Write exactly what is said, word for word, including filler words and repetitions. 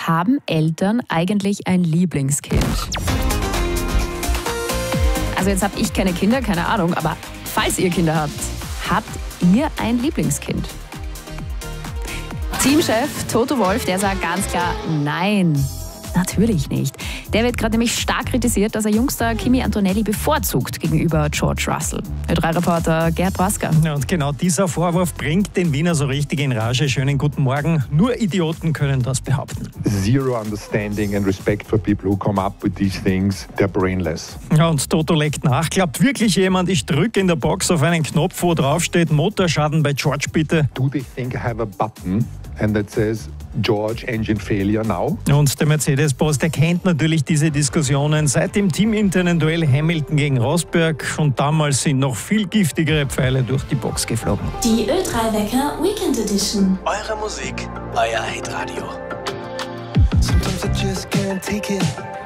Haben Eltern eigentlich ein Lieblingskind? Also jetzt habe ich keine Kinder, keine Ahnung, aber falls ihr Kinder habt, habt ihr ein Lieblingskind? Teamchef Toto Wolff, der sagt ganz klar nein. Natürlich nicht. Der wird gerade nämlich stark kritisiert, dass er Jungstar Kimi Antonelli bevorzugt gegenüber George Russell. Ö drei Reporter Gerd Brasker. Ja, und genau dieser Vorwurf bringt den Wiener so richtig in Rage. Schönen guten Morgen. Nur Idioten können das behaupten. Zero understanding and respect for people who come up with these things. They're brainless. Ja, und Toto legt nach. Glaubt wirklich jemand, ich drücke in der Box auf einen Knopf, wo drauf steht Motorschaden bei George, bitte? Do they think I have a button and that says George engine failure now? Und der Mercedes-Boss, der kennt natürlich diese Diskussionen seit dem teaminternen Duell Hamilton gegen Rosberg. Und damals sind noch viel giftigere Pfeile durch die Box geflogen. Die Ö drei Wecker Weekend Edition. Eure Musik, euer Hitradio. Sometimes I just can't take it.